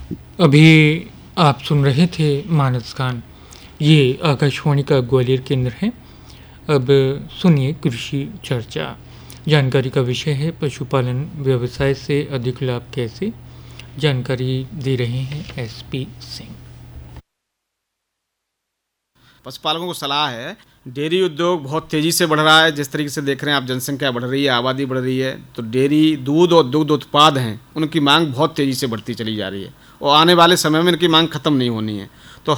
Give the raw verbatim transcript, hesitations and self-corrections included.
अभी आप सुन रहे थे मानस गान। ये आकाशवाणी का ग्वालियर केंद्र है। अब सुनिए कृषि चर्चा। जानकारी का विषय है पशुपालन व्यवसाय से अधिक लाभ कैसे। जानकारी दे रहे हैं एस पी सिंह। पशुपालकों को सलाह है, डेयरी उद्योग बहुत तेज़ी से बढ़ रहा है। जिस तरीके से देख रहे हैं आप, जनसंख्या बढ़ रही है, आबादी बढ़ रही है, तो डेयरी दूध और दुग्ध उत्पाद हैं उनकी मांग बहुत तेज़ी से बढ़ती चली जा रही है और आने वाले समय में इनकी मांग खत्म नहीं होनी है।